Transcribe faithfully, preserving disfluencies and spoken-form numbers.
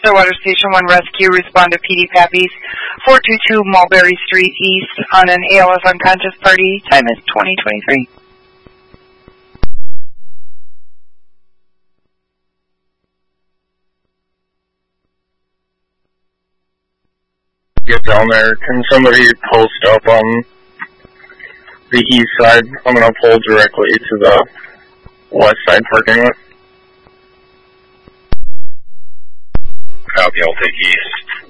Stillwater Station one Rescue, respond to P D Pappies, four two two Mulberry Street East on an A L S unconscious party. Time is twenty twenty-three. Get down there. Can somebody post up on the east side? I'm going to pull directly to the west side parking lot. Copy, I'll take east.